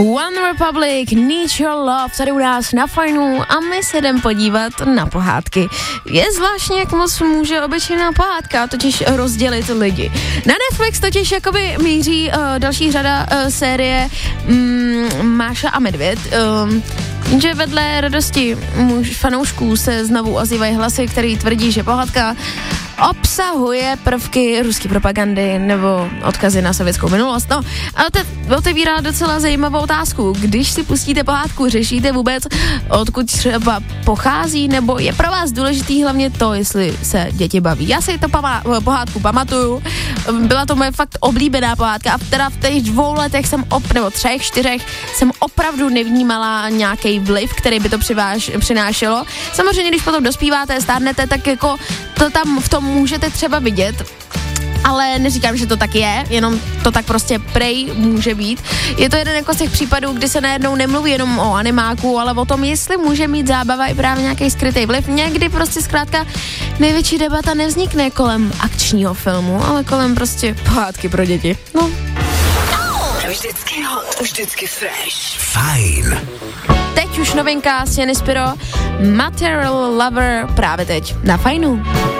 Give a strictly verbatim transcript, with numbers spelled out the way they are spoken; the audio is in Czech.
One Republic, Need Your Love, tady u nás na Fajnu a my se jdem podívat na pohádky. Je zvláštně, jak moc může obyčejná pohádka totiž rozdělit lidi. Na Netflix totiž jakoby míří uh, další řada uh, série um, Máša a medvěd, um, jenže vedle radosti muž, fanoušků se znovu ozývají hlasy, který tvrdí, že pohádka obsahuje prvky ruské propagandy nebo odkazy na sovětskou minulost. No, ale to otevírá docela zajímavou otázku. Když si pustíte pohádku, řešíte vůbec, odkud třeba pochází, nebo je pro vás důležitý hlavně to, jestli se děti baví. Já si to pamá- pohádku pamatuju, byla to moje fakt oblíbená pohádka a teda v těch dvou letech jsem, op- nebo třech, čtyřech, jsem opravdu nevnímala nějaký vliv, který by to přiváž- přinášelo. Samozřejmě, když potom dospíváte, stárnete, tak jako to tam v tom můžete třeba vidět, ale neříkám, že to tak je, jenom to tak prostě prej může být. Je to jeden jako z těch případů, kdy se najednou nemluví jenom o animáku, ale o tom, jestli může mít zábava i právě nějaký skrytý vliv. Někdy prostě zkrátka největší debata nevznikne kolem akčního filmu, ale kolem prostě pohádky pro děti. No. Vždycky hot, vždycky fresh. Fajn. Teď už novinka z Jenny Spiro, Material Lover, právě teď na Fajnu.